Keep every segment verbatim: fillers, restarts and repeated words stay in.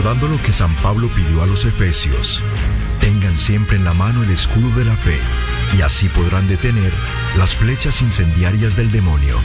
Recordando lo que San Pablo pidió a los efesios, tengan siempre en la mano el escudo de la fe, y así podrán detener las flechas incendiarias del demonio.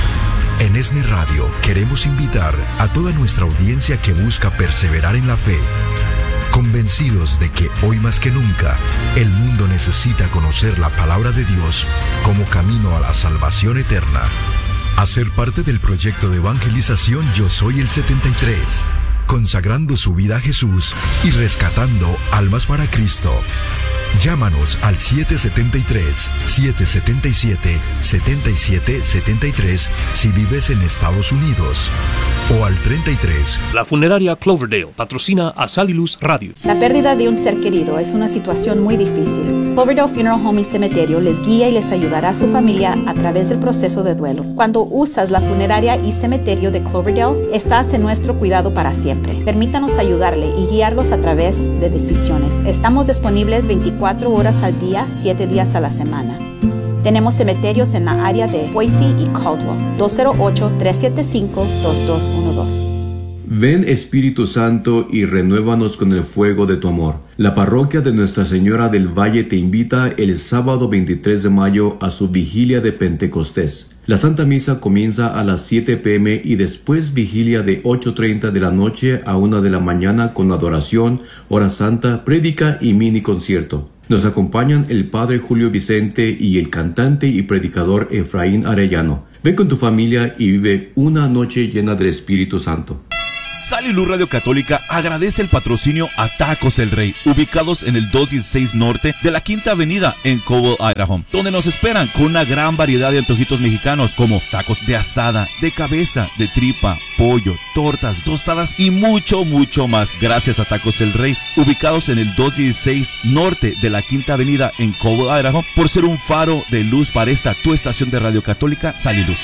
En ESNE Radio queremos invitar a toda nuestra audiencia que busca perseverar en la fe, convencidos de que hoy más que nunca el mundo necesita conocer la palabra de Dios como camino a la salvación eterna. A ser parte del proyecto de evangelización Yo Soy el setenta y tres, consagrando su vida a Jesús y rescatando almas para Cristo. Llámanos al siete siete tres, siete siete siete, siete siete siete tres si vives en Estados Unidos, o al treinta y tres. La funeraria Cloverdale patrocina a Sal y Luz Radio. La pérdida de un ser querido es una situación muy difícil. Cloverdale Funeral Home y Cementerio les guía y les ayudará a su familia a través del proceso de duelo. Cuando usas la funeraria y cementerio de Cloverdale, estás en nuestro cuidado para siempre. Permítanos ayudarle y guiarlos a través de decisiones. Estamos disponibles veinticuatro horas al día, siete días a la semana. Tenemos cementerios en la área de Boise y Caldwell. dos cero ocho, tres siete cinco, dos dos uno dos. Ven Espíritu Santo y renuévanos con el fuego de tu amor. La parroquia de Nuestra Señora del Valle te invita el sábado veintitrés de mayo a su vigilia de Pentecostés. La Santa Misa comienza a las siete pe eme y después vigilia de ocho treinta de la noche a una de la mañana con adoración, hora santa, prédica y mini concierto. Nos acompañan el Padre Julio Vicente y el cantante y predicador Efraín Arellano. Ven con tu familia y vive una noche llena del Espíritu Santo. Sal y Luz Radio Católica agradece el patrocinio a Tacos El Rey, ubicados en el doscientos dieciséis Norte de la Quinta Avenida en Cobble, Idaho, donde nos esperan con una gran variedad de antojitos mexicanos como tacos de asada, de cabeza, de tripa, pollo, tortas, tostadas y mucho, mucho más. Gracias a Tacos El Rey, ubicados en el doscientos dieciséis Norte de la Quinta Avenida en Cobble, Idaho, por ser un faro de luz para esta tu estación de Radio Católica, Sal y Luz.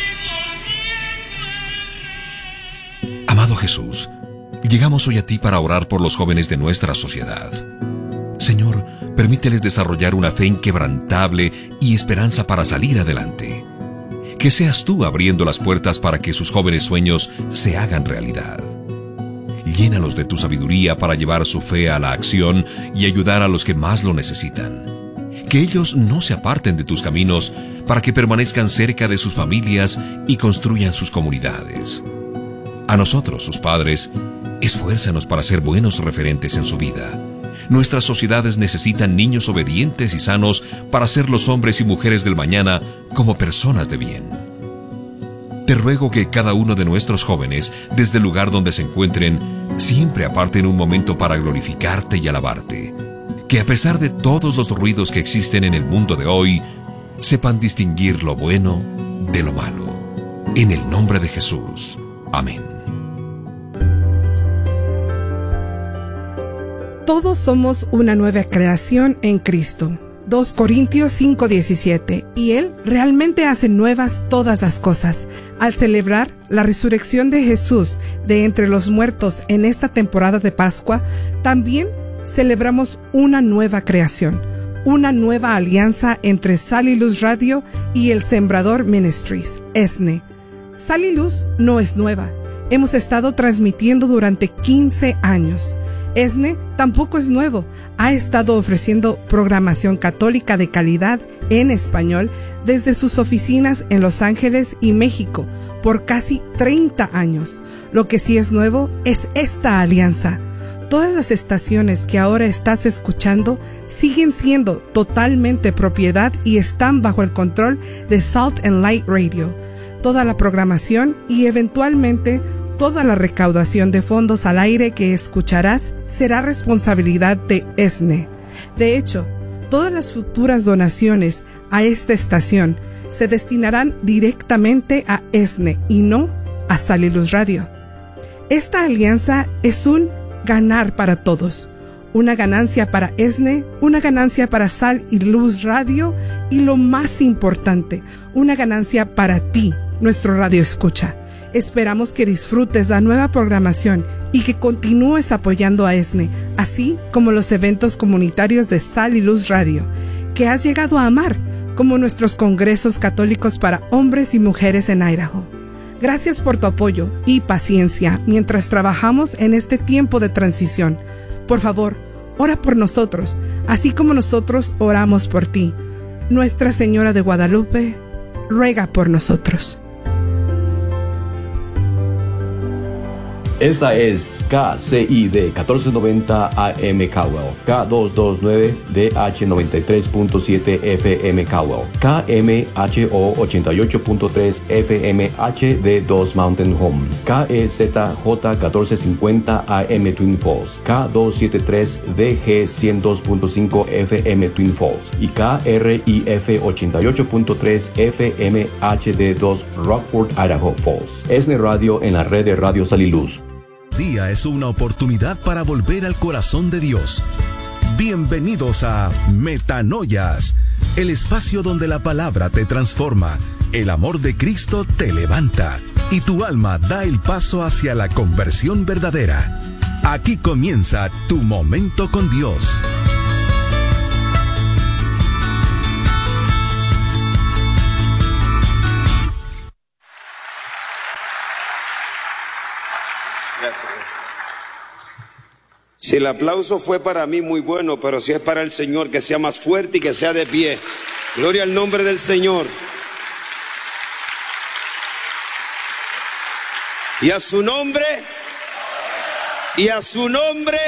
Amado Jesús, llegamos hoy a ti para orar por los jóvenes de nuestra sociedad. Señor, permíteles desarrollar una fe inquebrantable y esperanza para salir adelante. Que seas tú abriendo las puertas para que sus jóvenes sueños se hagan realidad. Llénalos de tu sabiduría para llevar su fe a la acción y ayudar a los que más lo necesitan. Que ellos no se aparten de tus caminos para que permanezcan cerca de sus familias y construyan sus comunidades. A nosotros, sus padres, esfuérzanos para ser buenos referentes en su vida. Nuestras sociedades necesitan niños obedientes y sanos para ser los hombres y mujeres del mañana como personas de bien. Te ruego que cada uno de nuestros jóvenes, desde el lugar donde se encuentren, siempre aparten un momento para glorificarte y alabarte. Que a pesar de todos los ruidos que existen en el mundo de hoy, sepan distinguir lo bueno de lo malo. En el nombre de Jesús. Amén. Todos somos una nueva creación en Cristo. dos Corintios cinco diecisiete. Y Él realmente hace nuevas todas las cosas. Al celebrar la resurrección de Jesús de entre los muertos en esta temporada de Pascua, también celebramos una nueva creación, una nueva alianza entre Sal y Luz Radio y el Sembrador Ministries, ESNE. Sal y Luz no es nueva. Hemos estado transmitiendo durante quince años. ESNE tampoco es nuevo. Ha estado ofreciendo programación católica de calidad en español desde sus oficinas en Los Ángeles y México por casi treinta años. Lo que sí es nuevo es esta alianza. Todas las estaciones que ahora estás escuchando siguen siendo totalmente propiedad y están bajo el control de Salt and Light Radio. Toda la programación y eventualmente toda la recaudación de fondos al aire que escucharás será responsabilidad de ESNE. De hecho, todas las futuras donaciones a esta estación se destinarán directamente a ESNE y no a Sal y Luz Radio. Esta alianza es un ganar para todos. Una ganancia para ESNE, una ganancia para Sal y Luz Radio y lo más importante, una ganancia para ti, nuestro radio escucha. Esperamos que disfrutes la nueva programación y que continúes apoyando a ESNE, así como los eventos comunitarios de Sal y Luz Radio, que has llegado a amar, como nuestros congresos católicos para hombres y mujeres en Idaho. Gracias por tu apoyo y paciencia mientras trabajamos en este tiempo de transición. Por favor, ora por nosotros, así como nosotros oramos por ti. Nuestra Señora de Guadalupe, ruega por nosotros. Esta es K C I D catorce noventa A M Cowell, K doscientos veintinueve D H noventa y tres punto siete F M Cowell, K M H O ochenta y ocho punto tres F M H D dos Mountain Home, K E Z J catorce cincuenta A M Twin Falls, K doscientos setenta y tres D G ciento dos punto cinco F M Twin Falls y K R I F ochenta y ocho punto tres F M H D dos Rockford, Idaho Falls. ESNE Radio en la red de Radio Saliluz. Día es una oportunidad para volver al corazón de Dios. Bienvenidos a Metanoias, el espacio donde la palabra te transforma, el amor de Cristo te levanta y tu alma da el paso hacia la conversión verdadera. Aquí comienza tu momento con Dios. Gracias. Si el aplauso fue para mí, muy bueno, pero si es para el Señor, que sea más fuerte y que sea de pie. Gloria al nombre del Señor. Y a su nombre, y a su nombre,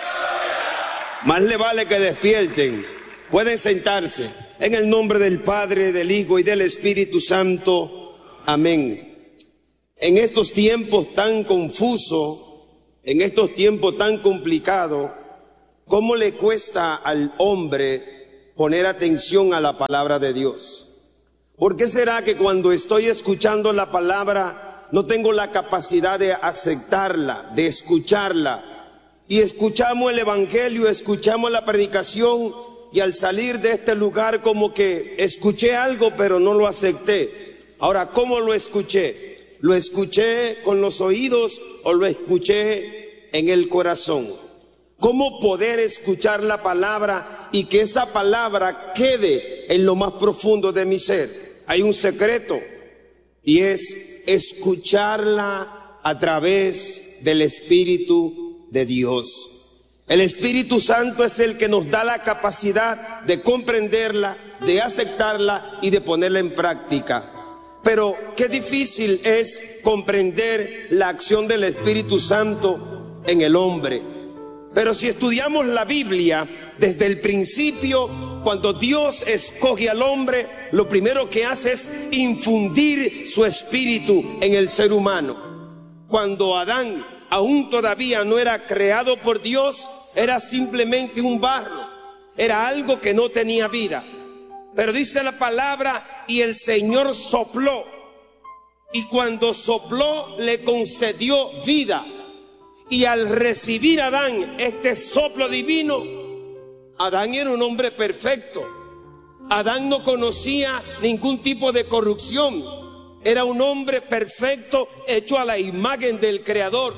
más le vale que despierten. Pueden sentarse. En el nombre del Padre, del Hijo y del Espíritu Santo. Amén. En estos tiempos tan confusos, en estos tiempos tan complicados, ¿cómo le cuesta al hombre poner atención a la palabra de Dios? ¿Por qué será que cuando estoy escuchando la palabra no tengo la capacidad de aceptarla, de escucharla? Y escuchamos el evangelio, escuchamos la predicación y al salir de este lugar como que escuché algo pero no lo acepté. Ahora, ¿cómo lo escuché? ¿Lo escuché con los oídos o lo escuché en el corazón? ¿Cómo poder escuchar la palabra y que esa palabra quede en lo más profundo de mi ser? Hay un secreto y es escucharla a través del Espíritu de Dios. El Espíritu Santo es el que nos da la capacidad de comprenderla, de aceptarla y de ponerla en práctica. Pero qué difícil es comprender la acción del Espíritu Santo en el hombre. Pero si estudiamos la Biblia, desde el principio, cuando Dios escoge al hombre, lo primero que hace es infundir su espíritu en el ser humano. Cuando Adán aún todavía no era creado por Dios, era simplemente un barro, era algo que no tenía vida. Pero dice la palabra, y el Señor sopló, y cuando sopló le concedió vida. Y al recibir Adán este soplo divino, Adán era un hombre perfecto. Adán no conocía ningún tipo de corrupción. Era un hombre perfecto, hecho a la imagen del Creador.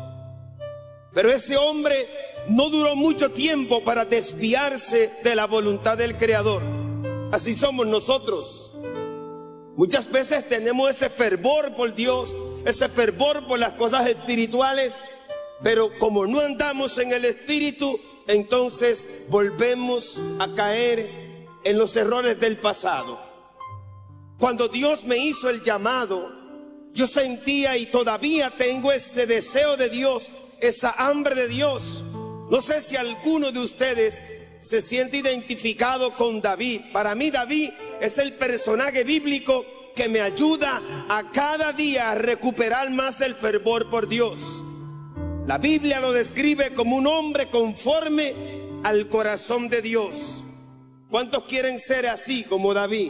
Pero ese hombre no duró mucho tiempo para desviarse de la voluntad del Creador. Así somos nosotros. Muchas veces tenemos ese fervor por Dios, ese fervor por las cosas espirituales, pero como no andamos en el Espíritu, entonces volvemos a caer en los errores del pasado. Cuando Dios me hizo el llamado, yo sentía y todavía tengo ese deseo de Dios, esa hambre de Dios. No sé si alguno de ustedes se siente identificado con David. Para mí David es el personaje bíblico que me ayuda a cada día a recuperar más el fervor por Dios. La Biblia lo describe como un hombre conforme al corazón de Dios. ¿Cuántos quieren ser así como David?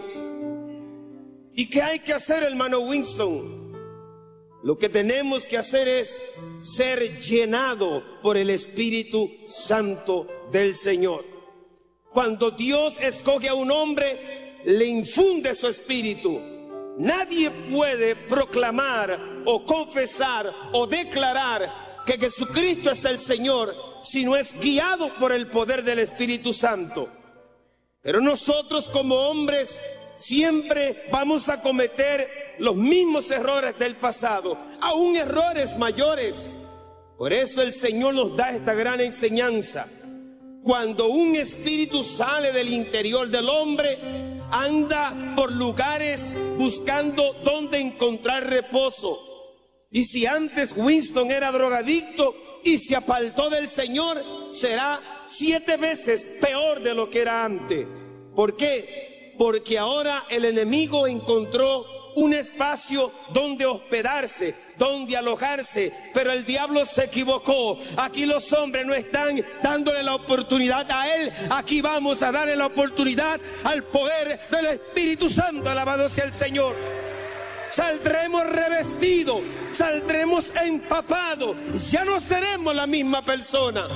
¿Y qué hay que hacer, hermano Winston? Lo que tenemos que hacer es ser llenado por el Espíritu Santo del Señor. Cuando Dios escoge a un hombre, le infunde su espíritu. Nadie puede proclamar o confesar o declarar que Jesucristo es el Señor si no es guiado por el poder del Espíritu Santo. Pero nosotros como hombres siempre vamos a cometer los mismos errores del pasado, aún errores mayores. Por eso el Señor nos da esta gran enseñanza. Cuando un espíritu sale del interior del hombre, anda por lugares buscando dónde encontrar reposo. Y si antes Winston era drogadicto y se apartó del Señor, será siete veces peor de lo que era antes. ¿Por qué? Porque ahora el enemigo encontró un espacio donde hospedarse, donde alojarse, pero el diablo se equivocó. Aquí los hombres no están dándole la oportunidad a él, aquí vamos a darle la oportunidad al poder del Espíritu Santo. Alabado sea el Señor. Saldremos revestidos, saldremos empapados, ya no seremos la misma persona.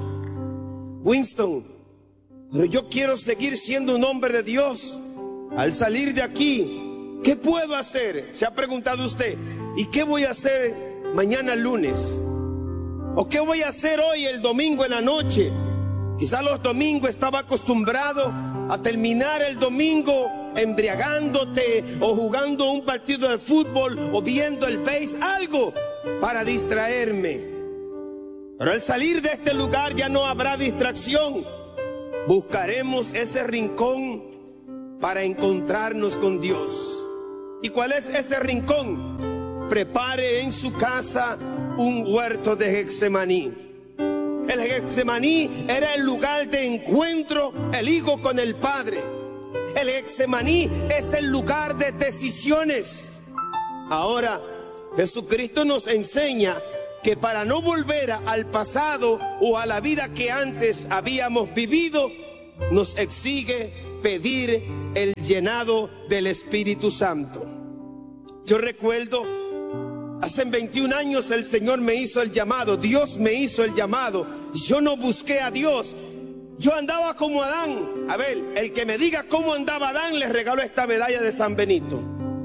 Winston, pero yo quiero seguir siendo un hombre de Dios. Al salir de aquí, ¿qué puedo hacer? Se ha preguntado usted. ¿Y qué voy a hacer mañana lunes? ¿O qué voy a hacer hoy el domingo en la noche? Quizá los domingos estaba acostumbrado a terminar el domingo embriagándote o jugando un partido de fútbol o viendo el béis, algo para distraerme. Pero al salir de este lugar ya no habrá distracción. Buscaremos ese rincón para encontrarnos con Dios. ¿Y cuál es ese rincón? Prepare en su casa un huerto de Getsemaní. El Getsemaní era el lugar de encuentro el Hijo con el Padre. El Getsemaní es el lugar de decisiones. Ahora, Jesucristo nos enseña que para no volver al pasado o a la vida que antes habíamos vivido, nos exige pedir el llenado del Espíritu Santo. Yo recuerdo, hace veintiún años el Señor me hizo el llamado, Dios me hizo el llamado. Yo no busqué a Dios, yo andaba como Adán. A ver, el que me diga cómo andaba Adán, les regalo esta medalla de San Benito.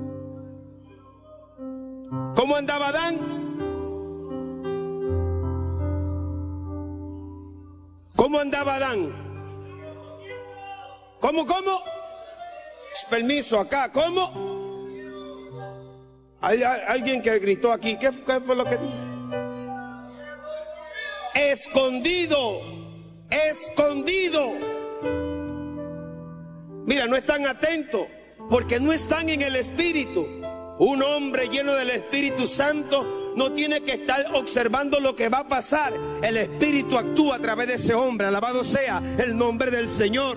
¿Cómo andaba Adán? ¿Cómo andaba Adán? ¿Cómo, cómo? Permiso, acá, ¿cómo? Hay alguien que gritó aquí. ¿Qué, qué fue lo que dijo? Escondido, escondido. Mira, no están atentos porque no están en el Espíritu. Un hombre lleno del Espíritu Santo no tiene que estar observando lo que va a pasar. El Espíritu actúa a través de ese hombre. Alabado sea el nombre del Señor.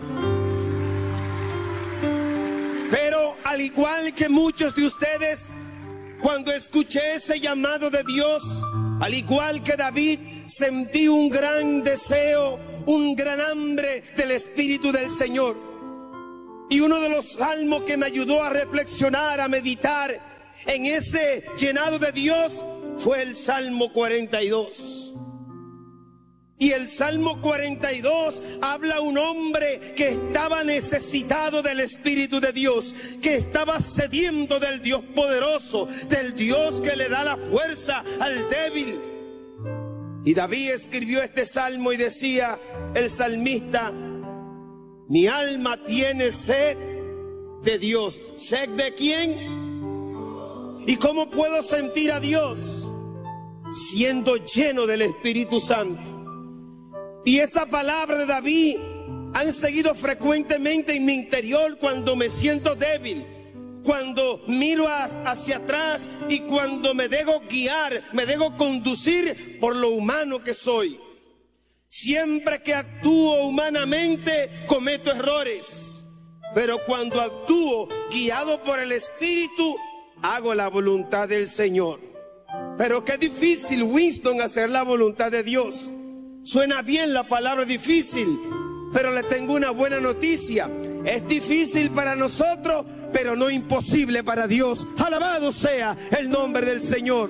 Pero al igual que muchos de ustedes, cuando escuché ese llamado de Dios, al igual que David, sentí un gran deseo, un gran hambre del Espíritu del Señor. Y uno de los salmos que me ayudó a reflexionar, a meditar en ese llenado de Dios, fue el Salmo cuarenta y dos. Y el Salmo cuarenta y dos habla un hombre que estaba necesitado del Espíritu de Dios, que estaba sediento del Dios poderoso, del Dios que le da la fuerza al débil. Y David escribió este salmo y decía el salmista: mi alma tiene sed de Dios. ¿Sed de quién? ¿Y cómo puedo sentir a Dios? Siendo lleno del Espíritu Santo. Y esa palabra de David han seguido frecuentemente en mi interior cuando me siento débil, cuando miro hacia atrás y cuando me dejo guiar, me dejo conducir por lo humano que soy. Siempre que actúo humanamente cometo errores, pero cuando actúo guiado por el Espíritu, hago la voluntad del Señor. Pero qué difícil, Winston, hacer la voluntad de Dios. Suena bien la palabra difícil, pero le tengo una buena noticia. Es difícil para nosotros, pero no imposible para Dios. Alabado sea el nombre del Señor.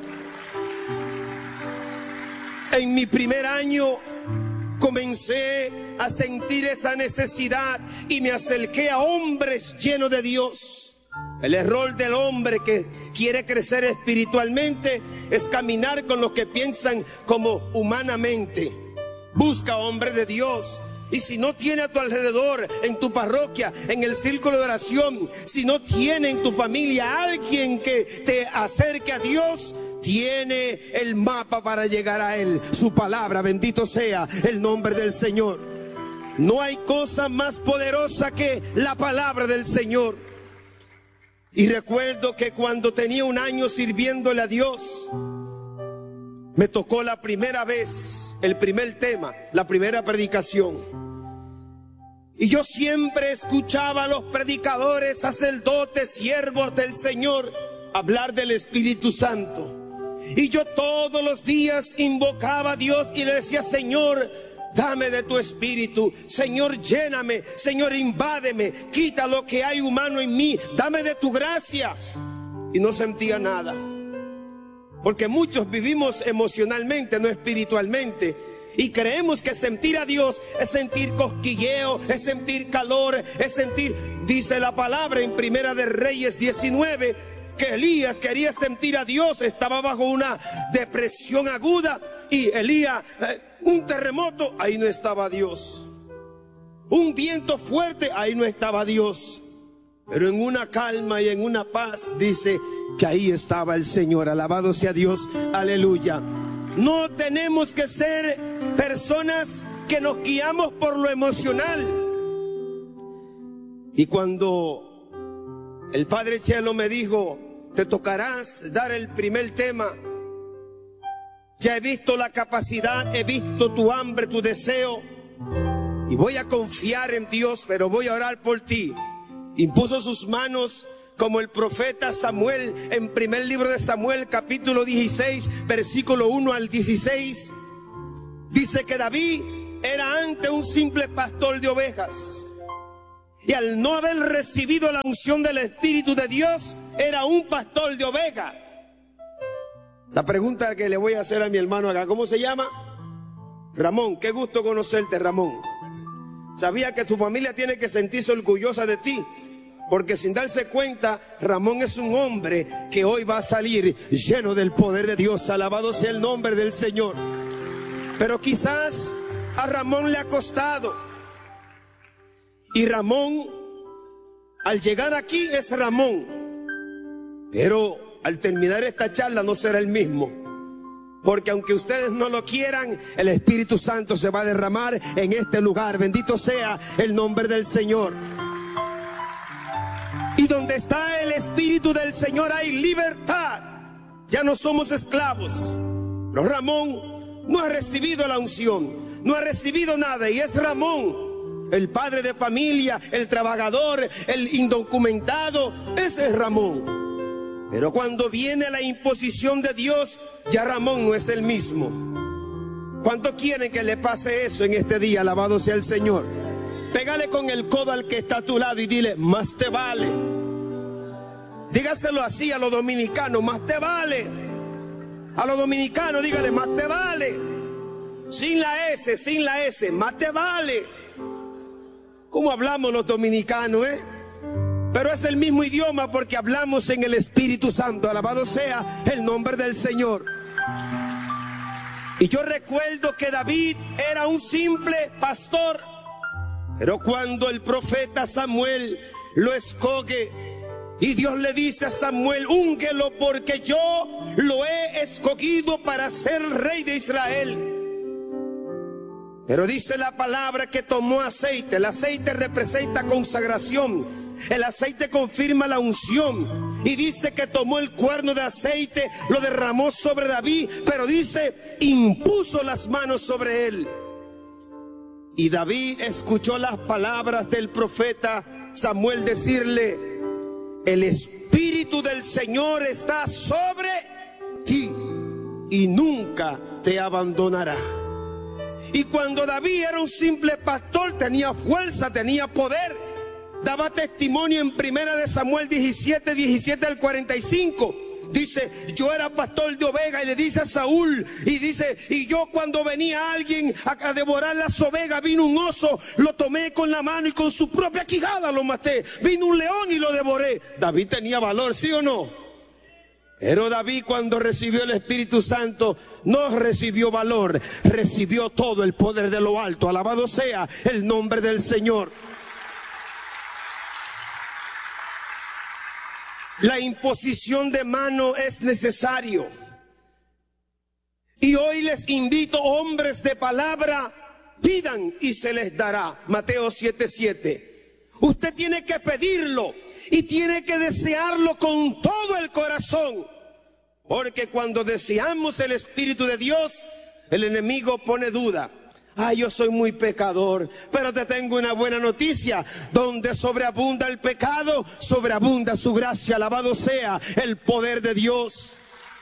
En mi primer año comencé a sentir esa necesidad y me acerqué a hombres llenos de Dios. El error del hombre que quiere crecer espiritualmente es caminar con los que piensan como humanamente. Busca hombres de Dios Y si no tiene a tu alrededor, en tu parroquia, en el círculo de oración, si no tiene en tu familia alguien que te acerque a Dios, tiene el mapa para llegar a Él, su palabra, bendito sea el nombre del Señor. No hay cosa más poderosa que la palabra del Señor. Y recuerdo que cuando tenía un año sirviéndole a Dios, me tocó la primera vez, el primer tema, la primera predicación. Y yo siempre escuchaba a los predicadores, sacerdotes, siervos del Señor hablar del Espíritu Santo. Y yo todos los días invocaba a Dios y le decía: Señor, dame de tu espíritu, Señor, lléname, Señor, invádeme, quita lo que hay humano en mí, dame de tu gracia. Y no sentía nada, porque muchos vivimos emocionalmente, no espiritualmente, y creemos que sentir a Dios es sentir cosquilleo, es sentir calor, es sentir, dice la palabra en Primera de Reyes diecinueve, que Elías quería sentir a Dios, estaba bajo una depresión aguda, y Elías, eh, un terremoto, ahí no estaba Dios. Un viento fuerte, ahí no estaba Dios. Pero en una calma y en una paz, dice que ahí estaba el Señor. Alabado sea Dios, aleluya. No tenemos que ser personas que nos guiamos por lo emocional. Y cuando el Padre Chelo me dijo: te tocarás dar el primer tema, ya he visto la capacidad, he visto tu hambre, tu deseo, y voy a confiar en Dios, pero voy a orar por ti. Impuso sus manos como el profeta Samuel en primer libro de Samuel, capítulo dieciséis, versículo uno al dieciséis. Dice que David era antes un simple pastor de ovejas, y al no haber recibido la unción del Espíritu de Dios, era un pastor de ovejas. La pregunta que le voy a hacer a mi hermano acá: ¿cómo se llama? Ramón. Qué gusto conocerte, Ramón. Sabía que tu familia tiene que sentirse orgullosa de ti, porque sin darse cuenta, Ramón es un hombre que hoy va a salir lleno del poder de Dios. Alabado sea el nombre del Señor. Pero quizás a Ramón le ha costado, y Ramón, al llegar aquí, es Ramón, pero al terminar esta charla no será el mismo, porque aunque ustedes no lo quieran, el Espíritu Santo se va a derramar en este lugar. Bendito sea el nombre del Señor. Y donde está el Espíritu del Señor hay libertad. Ya no somos esclavos. Pero Ramón no ha recibido la unción, no ha recibido nada, y es Ramón, el padre de familia, el trabajador, el indocumentado. Ese es Ramón. Pero cuando viene la imposición de Dios, ya Ramón no es el mismo. ¿Cuánto quieren que le pase eso en este día? Alabado sea el Señor. Pégale con el codo al que está a tu lado y dile: más te vale. Dígaselo así a los dominicanos: más te vale. A los dominicanos dígale: más te vale. Sin la S, sin la S, más te vale. ¿Cómo hablamos los dominicanos, eh? Pero es el mismo idioma porque hablamos en el Espíritu Santo. Alabado sea el nombre del Señor. Y yo recuerdo que David era un simple pastor, pero cuando el profeta Samuel lo escoge y Dios le dice a Samuel: únguelo porque yo lo he escogido para ser rey de Israel. Pero dice la palabra que tomó aceite. El aceite representa consagración. El aceite confirma la unción. Y dice que tomó el cuerno de aceite, lo derramó sobre David, pero dice, impuso las manos sobre él. Y David escuchó las palabras del profeta Samuel decirle: el Espíritu del Señor está sobre ti y nunca te abandonará. Y cuando David era un simple pastor, tenía fuerza, tenía poder. Daba testimonio en primera de Samuel diecisiete, diecisiete al cuarenta y cinco. Dice: yo era pastor de ovejas, y le dice a Saúl, y dice: y yo cuando venía alguien a, a devorar las ovejas, vino un oso, lo tomé con la mano y con su propia quijada lo maté. Vino un león y lo devoré. David tenía valor, ¿sí o no? Pero David, cuando recibió el Espíritu Santo, no recibió valor, recibió todo el poder de lo alto. Alabado sea el nombre del Señor. La imposición de mano es necesario. Y hoy les invito, hombres de palabra, pidan y se les dará. Mateo siete siete. Usted tiene que pedirlo y tiene que desearlo con todo el corazón. Porque cuando deseamos el Espíritu de Dios, el enemigo pone duda. Ay, yo soy muy pecador, pero te tengo una buena noticia. Donde sobreabunda el pecado, sobreabunda su gracia. Alabado sea el poder de Dios.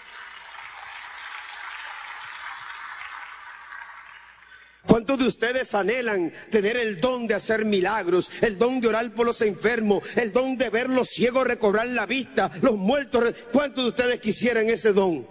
¿Cuántos de ustedes anhelan tener el don de hacer milagros, el don de orar por los enfermos, el don de ver los ciegos recobrar la vista, los muertos? ¿Cuántos de ustedes quisieran ese don?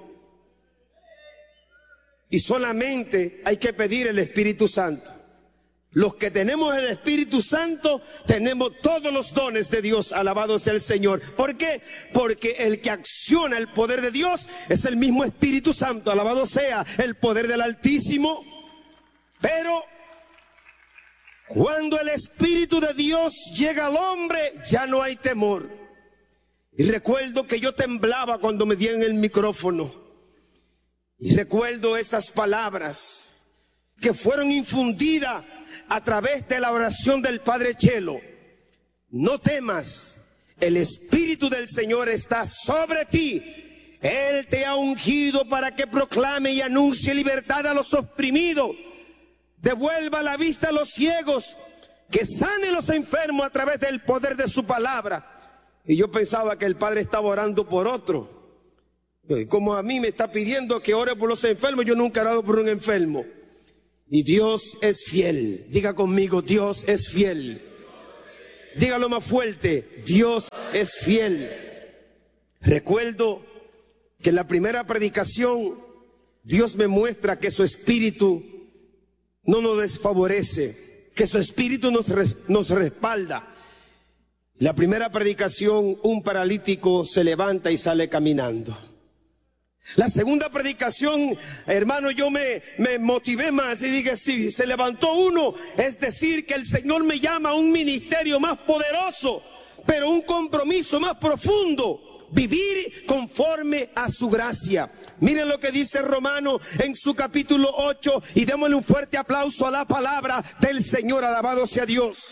Y solamente hay que pedir el Espíritu Santo. Los que tenemos el Espíritu Santo, tenemos todos los dones de Dios. Alabado sea el Señor. ¿Por qué? Porque el que acciona el poder de Dios es el mismo Espíritu Santo. Alabado sea el poder del Altísimo. Pero cuando el Espíritu de Dios llega al hombre, ya no hay temor. Y recuerdo que yo temblaba cuando me dieron el micrófono. Y recuerdo esas palabras que fueron infundidas a través de la oración del Padre Chelo. No temas, el Espíritu del Señor está sobre ti. Él te ha ungido para que proclame y anuncie libertad a los oprimidos. Devuelva la vista a los ciegos, que sane a los enfermos a través del poder de su palabra. Y yo pensaba que el Padre estaba orando por otro. Y como a mí me está pidiendo que ore por los enfermos, yo nunca he orado por un enfermo. Y Dios es fiel. Diga conmigo, Dios es fiel. Dígalo más fuerte, Dios es fiel. Recuerdo que en la primera predicación Dios me muestra que su espíritu no nos desfavorece, que su espíritu nos, res, nos respalda. La primera predicación, un paralítico se levanta y sale caminando. La segunda predicación, hermano, yo me, me motivé más y dije, sí, se levantó uno, es decir, que el Señor me llama a un ministerio más poderoso, pero un compromiso más profundo, vivir conforme a su gracia. Miren lo que dice Romano en su capítulo ocho y démosle un fuerte aplauso a la palabra del Señor, alabado sea Dios.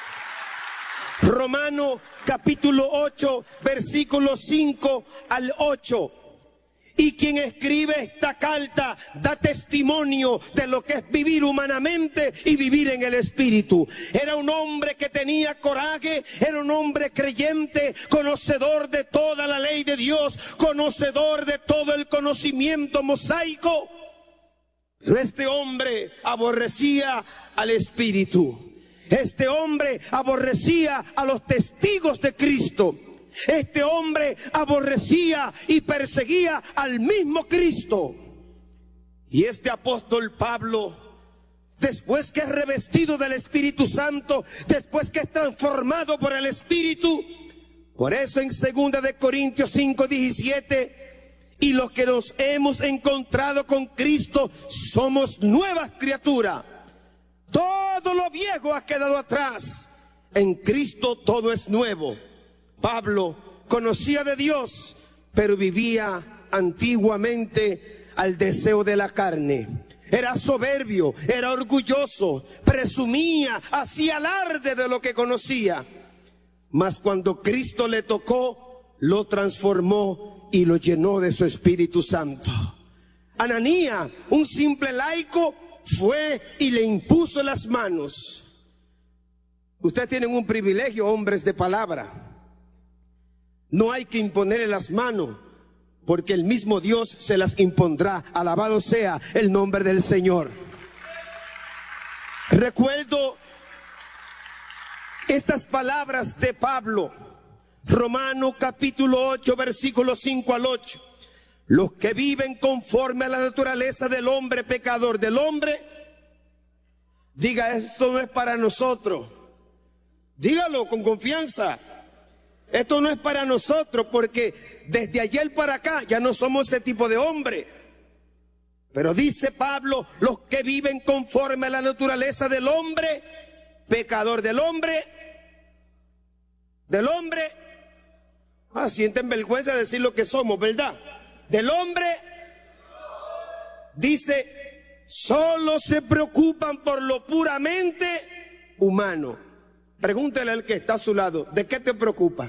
Romano capítulo ocho, versículos cinco al ocho. Y quien escribe esta carta da testimonio de lo que es vivir humanamente y vivir en el Espíritu. Era un hombre que tenía coraje, era un hombre creyente, conocedor de toda la ley de Dios, conocedor de todo el conocimiento mosaico. Pero este hombre aborrecía al Espíritu. Este hombre aborrecía a los testigos de Cristo. Este hombre aborrecía y perseguía al mismo Cristo. Y este apóstol Pablo, después que es revestido del Espíritu Santo, después que es transformado por el Espíritu, por eso en segunda de Corintios cinco diecisiete, y los que nos hemos encontrado con Cristo somos nuevas criaturas. Todo lo viejo ha quedado atrás. En Cristo todo es nuevo. Pablo conocía de Dios, pero vivía antiguamente al deseo de la carne. Era soberbio, era orgulloso, presumía, hacía alarde de lo que conocía. Mas cuando Cristo le tocó, lo transformó y lo llenó de su Espíritu Santo. Ananías, un simple laico, fue y le impuso las manos. Ustedes tienen un privilegio, hombres de palabra. No hay que imponerle las manos, porque el mismo Dios se las impondrá. Alabado sea el nombre del Señor. Recuerdo estas palabras de Pablo, Romano capítulo ocho, versículos cinco al ocho. Los que viven conforme a la naturaleza del hombre pecador, del hombre, diga, esto no es para nosotros. Dígalo con confianza. Esto no es para nosotros, porque desde ayer para acá ya no somos ese tipo de hombre. Pero dice Pablo, los que viven conforme a la naturaleza del hombre, pecador del hombre, del hombre, ah, sienten vergüenza de decir lo que somos, ¿verdad? Del hombre, dice, solo se preocupan por lo puramente humano. Pregúntale al que está a su lado, ¿de qué te preocupa?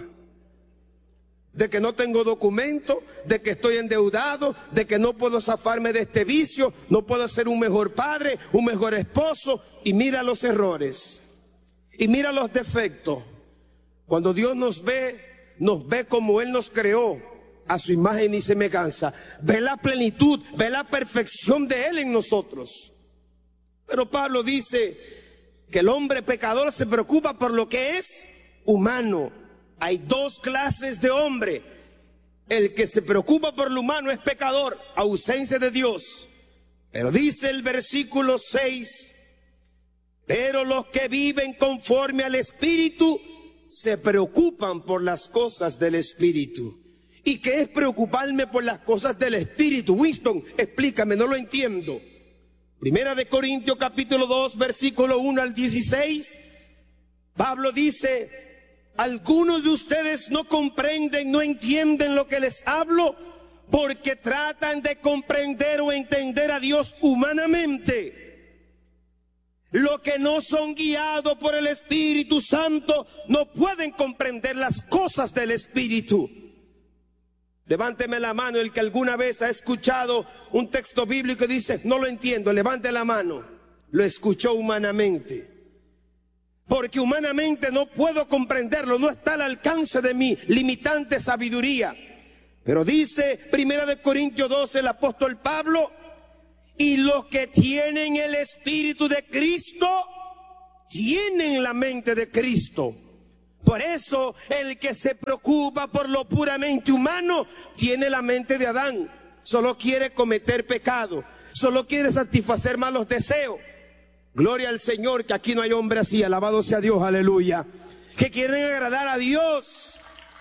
¿De que no tengo documento? ¿De que estoy endeudado? ¿De que no puedo zafarme de este vicio? ¿No puedo ser un mejor padre, un mejor esposo? Y mira los errores, y mira los defectos. Cuando Dios nos ve, nos ve como Él nos creó, a su imagen y semejanza. Ve la plenitud, ve la perfección de Él en nosotros. Pero Pablo dice que el hombre pecador se preocupa por lo que es humano. Hay dos clases de hombre. El que se preocupa por lo humano es pecador, ausencia de Dios. Pero dice el versículo seis, pero los que viven conforme al Espíritu se preocupan por las cosas del Espíritu. ¿Y qué es preocuparme por las cosas del Espíritu? Winston, explícame, no lo entiendo. Primera de Corintios capítulo dos, versículo uno al dieciséis, Pablo dice, algunos de ustedes no comprenden, no entienden lo que les hablo, porque tratan de comprender o entender a Dios humanamente. Los que no son guiados por el Espíritu Santo no pueden comprender las cosas del Espíritu. Levánteme la mano el que alguna vez ha escuchado un texto bíblico y dice, no lo entiendo. Levante la mano. Lo escuchó humanamente. Porque humanamente no puedo comprenderlo, no está al alcance de mi limitante sabiduría. Pero dice Primera de Corintios doce el apóstol Pablo, y los que tienen el Espíritu de Cristo, tienen la mente de Cristo. Por eso el que se preocupa por lo puramente humano, tiene la mente de Adán. Solo quiere cometer pecado, solo quiere satisfacer malos deseos. Gloria al Señor, que aquí no hay hombre así, alabado sea Dios, aleluya. Que quieren agradar a Dios.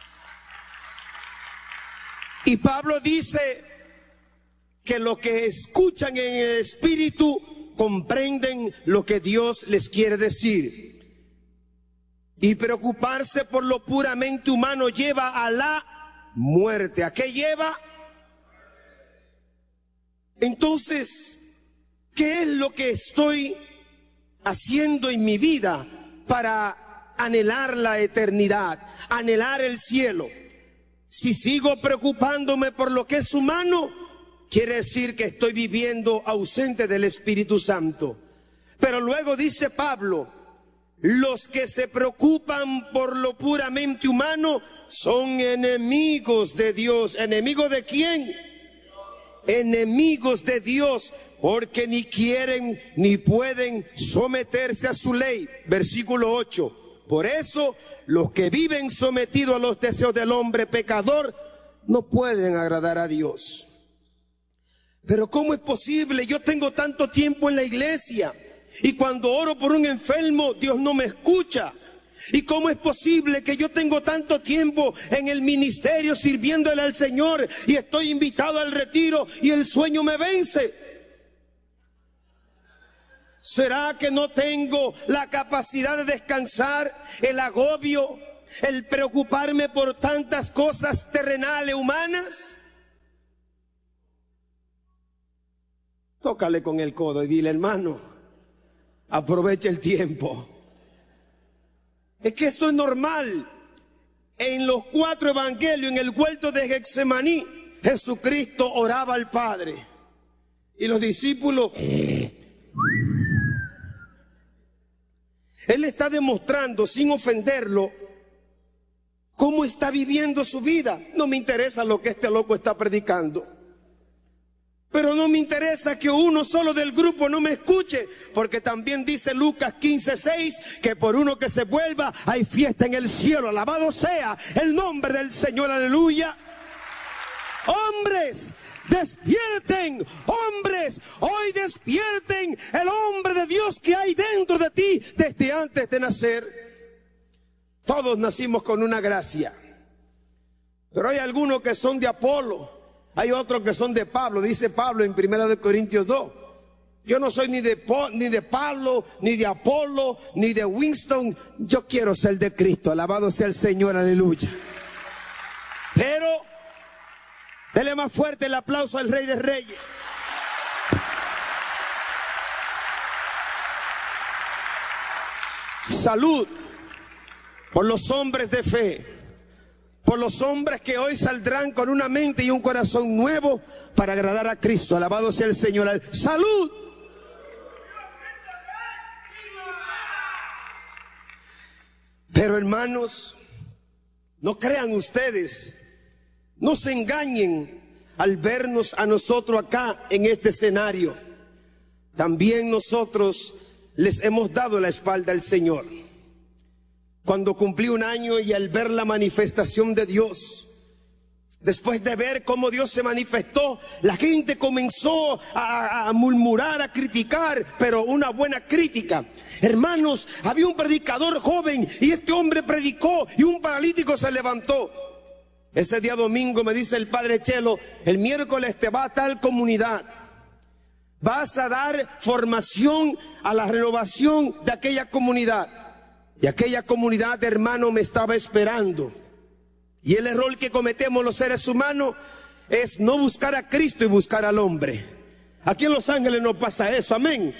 Y Pablo dice que los que escuchan en el Espíritu comprenden lo que Dios les quiere decir. Y preocuparse por lo puramente humano lleva a la muerte. ¿A qué lleva? Entonces, ¿qué es lo que estoy haciendo en mi vida para anhelar la eternidad, anhelar el cielo? Si sigo preocupándome por lo que es humano, quiere decir que estoy viviendo ausente del Espíritu Santo. Pero luego dice Pablo, los que se preocupan por lo puramente humano son enemigos de Dios. ¿Enemigos de quién? Enemigos de Dios, porque ni quieren ni pueden someterse a su ley. Versículo ocho. Por eso los que viven sometidos a los deseos del hombre pecador no pueden agradar a Dios. Pero ¿cómo es posible? Yo tengo tanto tiempo en la iglesia y cuando oro por un enfermo, Dios no me escucha. ¿Y cómo es posible que yo tengo tanto tiempo en el ministerio sirviéndole al Señor y estoy invitado al retiro y el sueño me vence? ¿Será que no tengo la capacidad de descansar, el agobio, el preocuparme por tantas cosas terrenales, humanas? Tócale con el codo y dile, hermano, aprovecha el tiempo. Es que esto es normal. En los cuatro evangelios, en el huerto de Getsemaní, Jesucristo oraba al Padre. Y los discípulos... Él está demostrando, sin ofenderlo, cómo está viviendo su vida. No me interesa lo que este loco está predicando. Pero no me interesa que uno solo del grupo no me escuche, porque también dice Lucas quince seis que por uno que se vuelva hay fiesta en el cielo. Alabado sea el nombre del Señor, aleluya. Hombres, despierten, hombres, hoy despierten el hombre de Dios que hay dentro de ti desde antes de nacer. Todos nacimos con una gracia. Pero hay algunos que son de Apolo, hay otros que son de Pablo. Dice Pablo en primera de Corintios dos. Yo no soy ni de, ni de Pablo, ni de Apolo, ni de Winston. Yo quiero ser de Cristo. Alabado sea el Señor, aleluya. Pero, dele más fuerte el aplauso al Rey de Reyes. Salud por los hombres de fe, por los hombres que hoy saldrán con una mente y un corazón nuevo para agradar a Cristo. Alabado sea el Señor. Salud. Pero hermanos, no crean ustedes, no se engañen al vernos a nosotros acá en este escenario. También nosotros les hemos dado la espalda al Señor. Cuando cumplí un año y al ver la manifestación de Dios, después de ver cómo Dios se manifestó, la gente comenzó a, a murmurar, a criticar, pero una buena crítica. Hermanos, había un predicador joven y este hombre predicó y un paralítico se levantó. Ese día domingo me dice el padre Chelo, el miércoles te va a tal comunidad. Vas a dar formación a la renovación de aquella comunidad. Y aquella comunidad, hermano, me estaba esperando. Y el error que cometemos los seres humanos es no buscar a Cristo y buscar al hombre. Aquí en Los Ángeles no pasa eso, amén.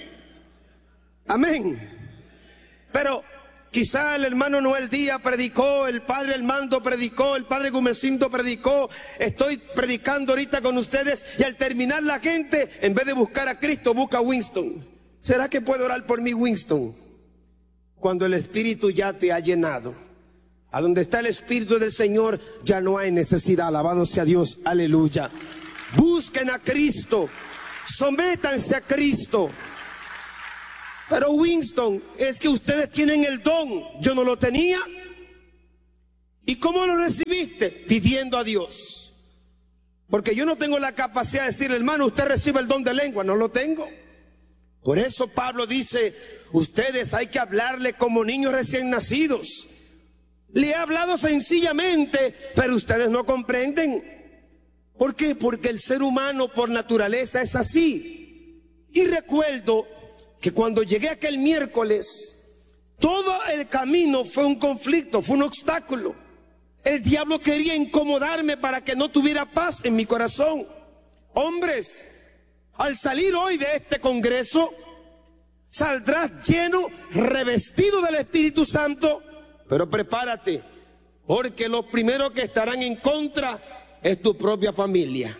Amén. Pero quizá el hermano Noel Díaz predicó, el padre Armando predicó, el padre Gumercindo predicó. Estoy predicando ahorita con ustedes y al terminar la gente, en vez de buscar a Cristo, busca a Winston. ¿Será que puede orar por mí, Winston? Cuando el Espíritu ya te ha llenado. A donde está el Espíritu del Señor ya no hay necesidad. Alabado sea Dios, aleluya. Busquen a Cristo, sométanse a Cristo. Pero Winston, es que ustedes tienen el don, yo no lo tenía. ¿Y cómo lo recibiste? Pidiendo a Dios. Porque yo no tengo la capacidad de decirle, hermano, usted recibe el don de lengua, no lo tengo. Por eso Pablo dice, ustedes hay que hablarle como niños recién nacidos. Le he hablado sencillamente, pero ustedes no comprenden. ¿Por qué? Porque el ser humano por naturaleza es así. Y recuerdo que cuando llegué aquel miércoles, todo el camino fue un conflicto, fue un obstáculo. El diablo quería incomodarme para que no tuviera paz en mi corazón. Hombres, al salir hoy de este congreso, saldrás lleno, revestido del Espíritu Santo. Pero prepárate, porque los primeros que estarán en contra es tu propia familia.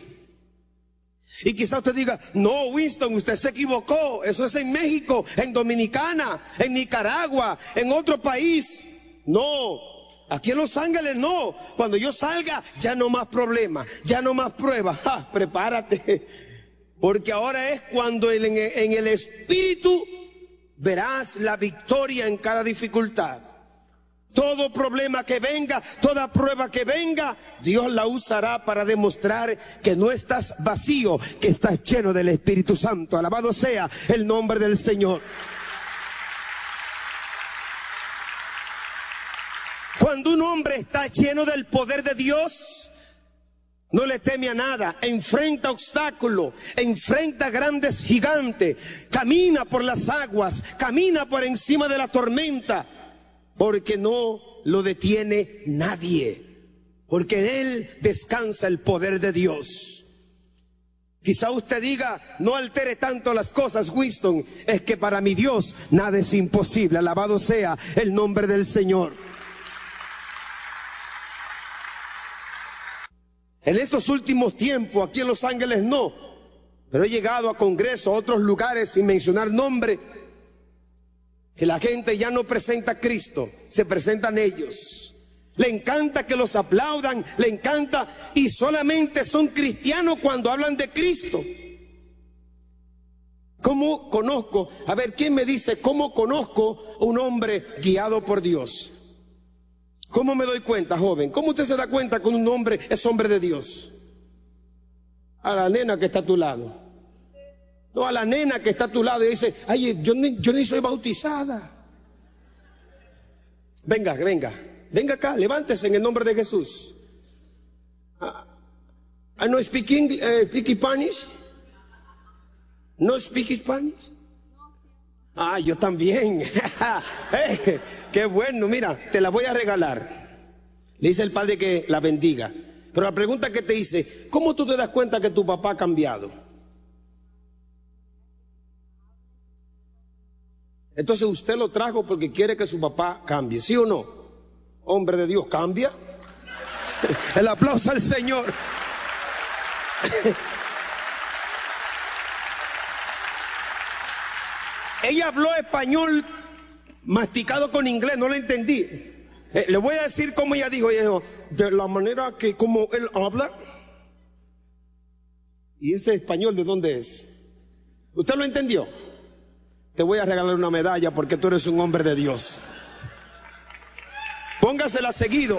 Y quizá usted diga, no, Winston, usted se equivocó. Eso es en México, en Dominicana, en Nicaragua, en otro país. No, aquí en Los Ángeles no. Cuando yo salga, ya no más problemas, ya no más pruebas. ¡Ja! Prepárate, porque ahora es cuando en, en el Espíritu verás la victoria en cada dificultad. Todo problema que venga, toda prueba que venga, Dios la usará para demostrar que no estás vacío, que estás lleno del Espíritu Santo. Alabado sea el nombre del Señor. Cuando un hombre está lleno del poder de Dios, no le teme a nada, enfrenta obstáculos, enfrenta grandes gigantes, camina por las aguas, camina por encima de la tormenta. Porque no lo detiene nadie, porque en él descansa el poder de Dios. Quizá usted diga, no altere tanto las cosas, Winston, es que para mi Dios nada es imposible. Alabado sea el nombre del Señor. En estos últimos tiempos, aquí en Los Ángeles no, pero he llegado a congresos, a otros lugares, sin mencionar nombre, que la gente ya no presenta a Cristo, se presentan ellos. Le encanta que los aplaudan, le encanta, y solamente son cristianos cuando hablan de Cristo. ¿Cómo conozco? A ver, ¿quién me dice cómo conozco un hombre guiado por Dios? ¿Cómo me doy cuenta, joven? ¿Cómo usted se da cuenta que un hombre es hombre de Dios? A la nena que está a tu lado. No, a la nena que está a tu lado y dice, ay, yo ni, yo ni soy bautizada. Venga, venga, venga acá, levántese en el nombre de Jesús. I no speak English, uh, speak Spanish. No speak Spanish. Ah, yo también. Hey, qué bueno, mira, te la voy a regalar. Le dice el padre que la bendiga. Pero la pregunta que te hice, ¿cómo tú te das cuenta que tu papá ha cambiado? Entonces usted lo trajo porque quiere que su papá cambie, ¿sí o no? Hombre de Dios, ¿cambia? El aplauso al Señor. Ella habló español masticado con inglés, no lo entendí. Eh, le voy a decir cómo ella dijo, ella dijo, de la manera que como él habla. ¿Y ese español de dónde es? ¿Usted lo entendió? Te voy a regalar una medalla porque tú eres un hombre de Dios. Póngasela seguido.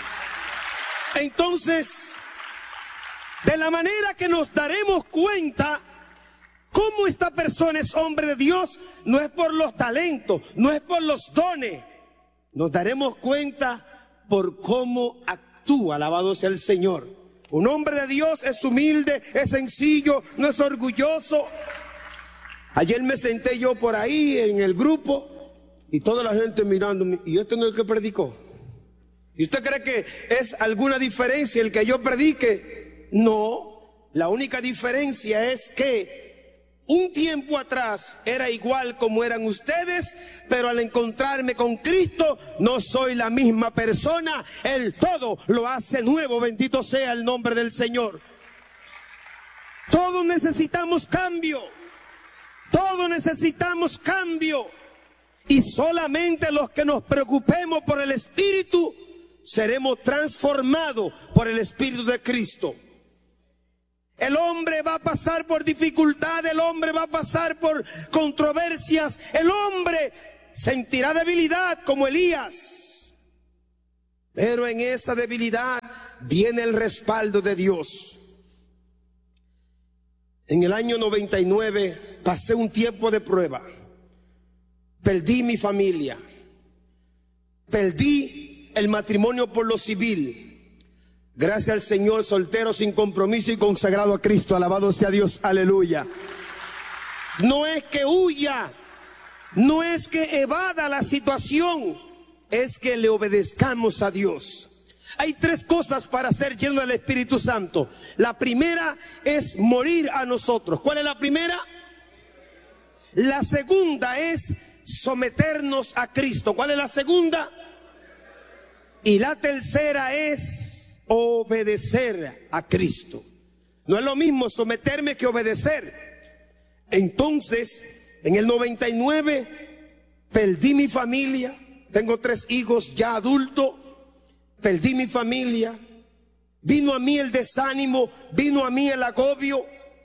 Entonces, de la manera que nos daremos cuenta cómo esta persona es hombre de Dios, no es por los talentos, no es por los dones. Nos daremos cuenta por cómo actúa, alabado sea el Señor. Un hombre de Dios es humilde, es sencillo, no es orgulloso. Ayer me senté yo por ahí en el grupo y toda la gente mirándome. ¿Y este no es el que predicó? ¿Y usted cree que es alguna diferencia el que yo predique? No, la única diferencia es que un tiempo atrás era igual como eran ustedes, pero al encontrarme con Cristo no soy la misma persona. El todo lo hace nuevo, bendito sea el nombre del Señor. Todos necesitamos cambio. Todos necesitamos cambio. Y solamente los que nos preocupemos por el Espíritu seremos transformados por el Espíritu de Cristo. El hombre va a pasar por dificultad, el hombre va a pasar por controversias, el hombre sentirá debilidad como Elías. Pero en esa debilidad viene el respaldo de Dios. En el año noventa y nueve pasé un tiempo de prueba. Perdí mi familia. Perdí el matrimonio por lo civil. Gracias al Señor, soltero, sin compromiso y consagrado a Cristo. Alabado sea Dios, aleluya. No es que huya, no es que evada la situación, es que le obedezcamos a Dios. Hay tres cosas para ser lleno del Espíritu Santo. La primera es morir a nosotros. ¿Cuál es la primera? La segunda es someternos a Cristo. ¿Cuál es la segunda? Y la tercera es obedecer a Cristo. No es lo mismo someterme que obedecer. Entonces, en el noventa y nueve perdí mi familia. Tengo tres hijos ya adultos. Perdí mi familia. Vino a mí el desánimo, vino a mí el agobio.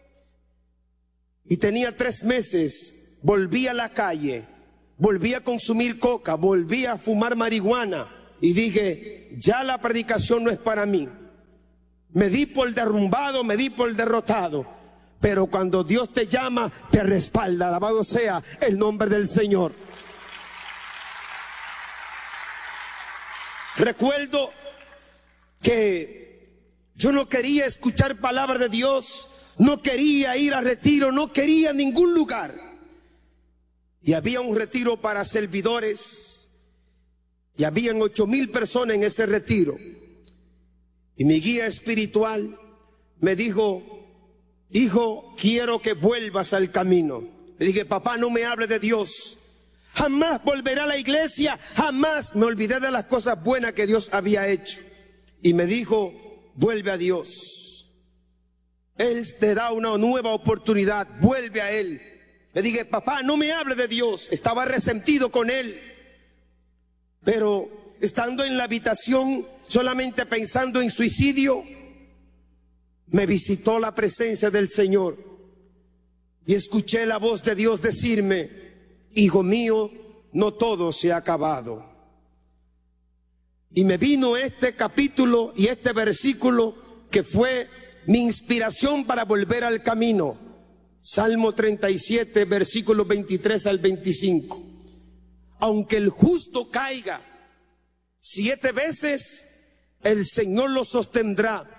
Y tenía tres meses. Volví a la calle, volví a consumir coca, volví a fumar marihuana. Y dije, ya la predicación no es para mí. Me di por derrumbado, me di por derrotado. Pero cuando Dios te llama, te respalda. Alabado sea el nombre del Señor. Recuerdo que yo no quería escuchar palabra de Dios, no quería ir a retiro, no quería ningún lugar. Y había un retiro para servidores y habían ocho mil personas en ese retiro. Y mi guía espiritual me dijo, hijo, quiero que vuelvas al camino. Le dije, papá, no me hable de Dios. Jamás volveré a la iglesia, jamás me olvidé de las cosas buenas que Dios había hecho. Y me dijo, vuelve a Dios. Él te da una nueva oportunidad, vuelve a Él. Le dije, papá, no me hable de Dios. Estaba resentido con Él. Pero estando en la habitación, solamente pensando en suicidio, me visitó la presencia del Señor. Y escuché la voz de Dios decirme, hijo mío, no todo se ha acabado. Y me vino este capítulo y este versículo que fue mi inspiración para volver al camino. Salmo treinta y siete, versículos veintitrés al veinticinco. Aunque el justo caiga siete veces, el Señor lo sostendrá.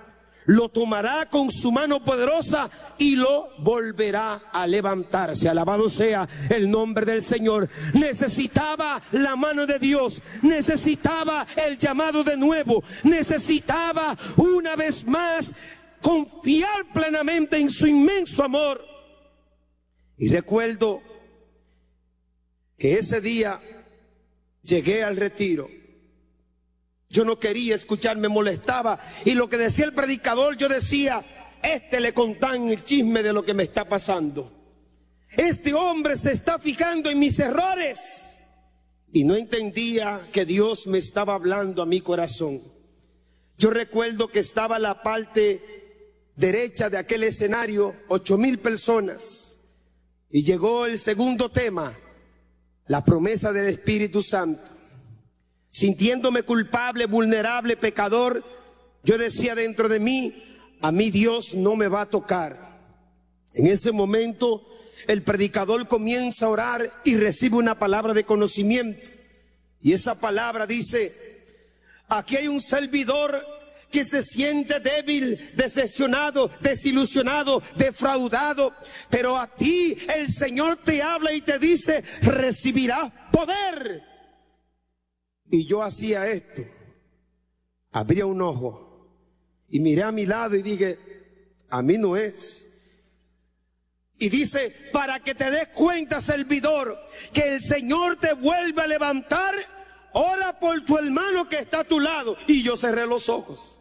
lo tomará con su mano poderosa y lo volverá a levantarse. Alabado sea el nombre del Señor. Necesitaba la mano de Dios, necesitaba el llamado de nuevo, necesitaba una vez más confiar plenamente en su inmenso amor. Y recuerdo que ese día llegué al retiro. Yo no quería escuchar, me molestaba. Y lo que decía el predicador, yo decía, este le contan el chisme de lo que me está pasando. Este hombre se está fijando en mis errores. Y no entendía que Dios me estaba hablando a mi corazón. Yo recuerdo que estaba la parte derecha de aquel escenario, ocho mil personas. Y llegó el segundo tema, la promesa del Espíritu Santo. Sintiéndome culpable, vulnerable, pecador, yo decía dentro de mí, a mí Dios no me va a tocar. En ese momento, el predicador comienza a orar y recibe una palabra de conocimiento. Y esa palabra dice, aquí hay un servidor que se siente débil, decepcionado, desilusionado, defraudado, pero a ti el Señor te habla y te dice, recibirás poder. Y yo hacía esto, abría un ojo y miré a mi lado y dije, a mí no es. Y dice, para que te des cuenta, servidor, que el Señor te vuelve a levantar, ora por tu hermano que está a tu lado. Y yo cerré los ojos.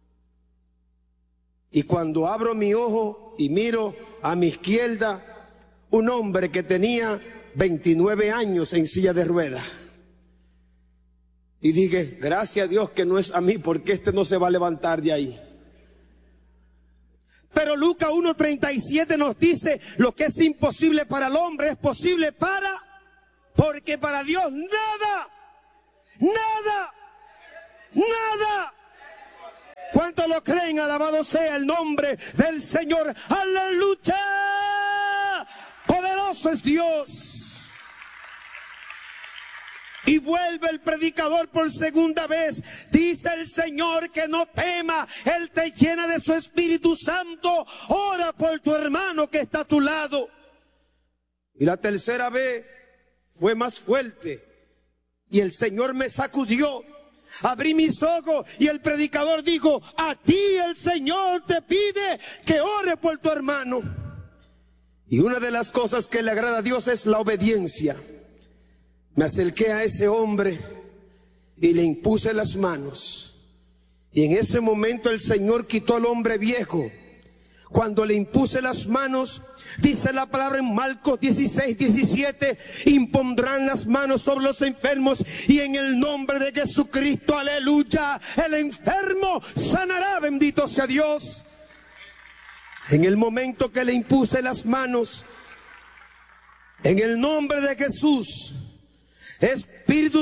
Y cuando abro mi ojo y miro a mi izquierda, un hombre que tenía veintinueve años en silla de ruedas. Y dije, gracias a Dios que no es a mí, porque este no se va a levantar de ahí. Pero Lucas uno treinta y siete nos dice, lo que es imposible para el hombre es posible para, porque para Dios nada, nada, nada. ¿Cuántos lo creen? Alabado sea el nombre del Señor. ¡Aleluya! Poderoso es Dios. Y vuelve el predicador por segunda vez. Dice el Señor que no tema, Él te llena de su Espíritu Santo. Ora por tu hermano que está a tu lado. Y la tercera vez fue más fuerte. Y el Señor me sacudió. Abrí mis ojos y el predicador dijo, a ti el Señor te pide que ore por tu hermano. Y una de las cosas que le agrada a Dios es la obediencia. Me acerqué a ese hombre y le impuse las manos. Y en ese momento el Señor quitó al hombre viejo. Cuando le impuse las manos, dice la palabra en Marcos dieciséis, diecisiete, impondrán las manos sobre los enfermos y en el nombre de Jesucristo, aleluya, el enfermo sanará, bendito sea Dios. En el momento que le impuse las manos, en el nombre de Jesús, Espíritu